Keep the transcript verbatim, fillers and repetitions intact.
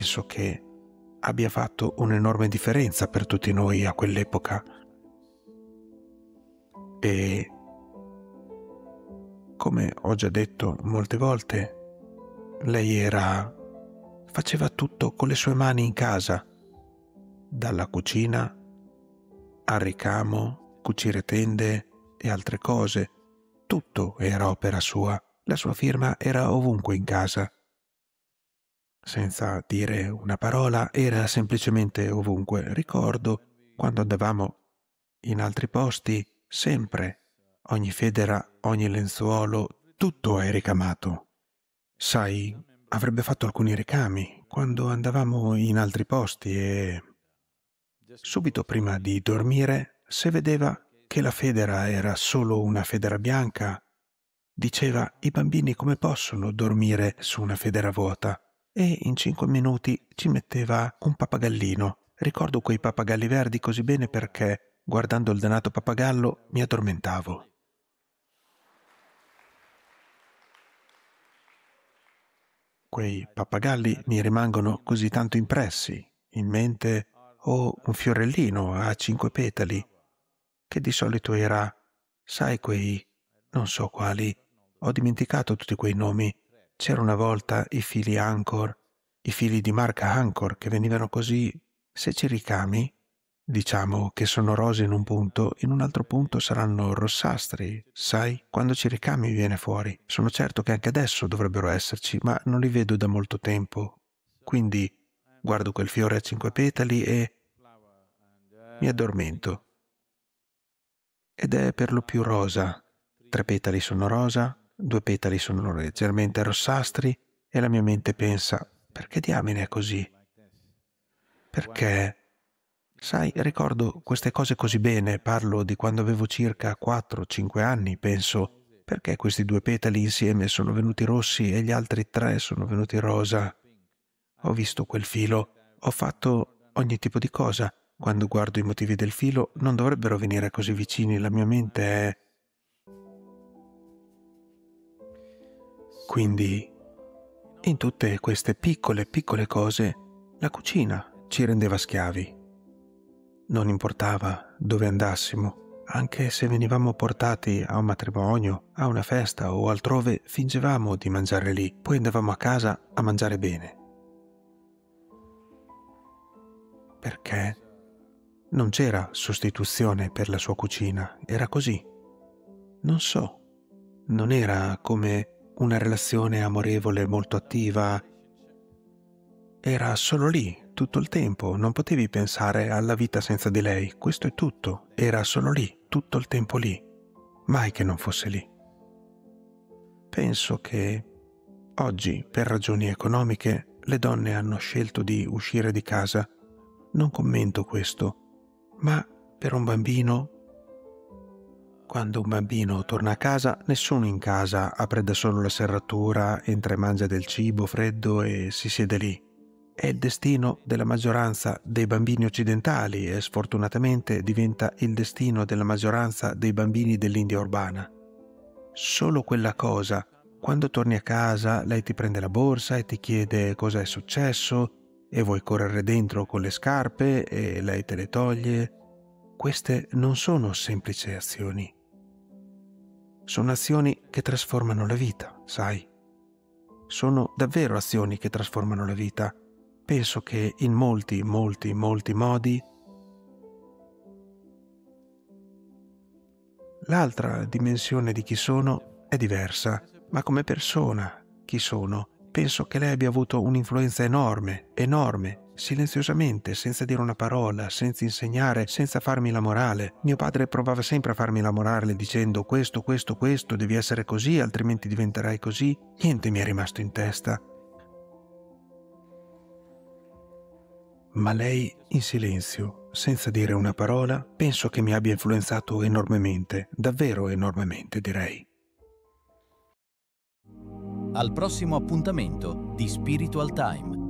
penso che abbia fatto un'enorme differenza per tutti noi a quell'epoca. E come ho già detto molte volte, lei era faceva tutto con le sue mani in casa, dalla cucina al ricamo, cucire tende e altre cose. Tutto era opera sua. La sua firma era ovunque in casa. Senza dire una parola, era semplicemente ovunque. Ricordo quando andavamo in altri posti, sempre, ogni federa, ogni lenzuolo, tutto è ricamato. Sai, avrebbe fatto alcuni ricami quando andavamo in altri posti e subito prima di dormire, se vedeva che la federa era solo una federa bianca, diceva: i bambini come possono dormire su una federa vuota? E in cinque minuti ci metteva un pappagallino. Ricordo quei pappagalli verdi così bene perché, guardando il dannato pappagallo, mi addormentavo. Quei pappagalli mi rimangono così tanto impressi in mente. O un fiorellino a cinque petali, che di solito era, sai, quei, non so quali, ho dimenticato tutti quei nomi. C'era una volta i fili Anchor, i fili di marca Anchor che venivano così, se ci ricami, diciamo che sono rose in un punto, in un altro punto saranno rossastri, sai? Quando ci ricami viene fuori. Sono certo che anche adesso dovrebbero esserci, ma non li vedo da molto tempo. Quindi guardo quel fiore a cinque petali e mi addormento. Ed è per lo più rosa. Tre petali sono rosa, due petali sono leggermente rossastri e la mia mente pensa: perché diamine è così? Perché? Sai, ricordo queste cose così bene, parlo di quando avevo circa quattro cinque anni, penso: perché questi due petali insieme sono venuti rossi e gli altri tre sono venuti rosa? Ho visto quel filo, ho fatto ogni tipo di cosa. Quando guardo i motivi del filo non dovrebbero venire così vicini, la mia mente è... Quindi, in tutte queste piccole, piccole cose, la cucina ci rendeva schiavi. Non importava dove andassimo, anche se venivamo portati a un matrimonio, a una festa o altrove, fingevamo di mangiare lì, poi andavamo a casa a mangiare bene. Perché non c'era sostituzione per la sua cucina, era così. Non so, non era come una relazione amorevole molto attiva. Era solo lì, tutto il tempo, non potevi pensare alla vita senza di lei, questo è tutto, era solo lì, tutto il tempo lì, mai che non fosse lì. Penso che oggi, per ragioni economiche, le donne hanno scelto di uscire di casa. Non commento questo, ma per un bambino, quando un bambino torna a casa, nessuno in casa apre da solo la serratura, entra e mangia del cibo freddo e si siede lì. È il destino della maggioranza dei bambini occidentali e sfortunatamente diventa il destino della maggioranza dei bambini dell'India urbana. Solo quella cosa, quando torni a casa, lei ti prende la borsa e ti chiede cosa è successo e vuoi correre dentro con le scarpe e lei te le toglie. Queste non sono semplici azioni. Sono azioni che trasformano la vita, sai? Sono davvero azioni che trasformano la vita. Penso che in molti, molti, molti modi. L'altra dimensione di chi sono è diversa, ma come persona, chi sono? Penso che lei abbia avuto un'influenza enorme, enorme, silenziosamente, senza dire una parola, senza insegnare, senza farmi la morale. Mio padre provava sempre a farmi la morale dicendo: questo, questo, questo, devi essere così, altrimenti diventerai così. Niente mi è rimasto in testa. Ma lei, in silenzio, senza dire una parola, penso che mi abbia influenzato enormemente, davvero enormemente, direi. Al prossimo appuntamento di Spiritual Time.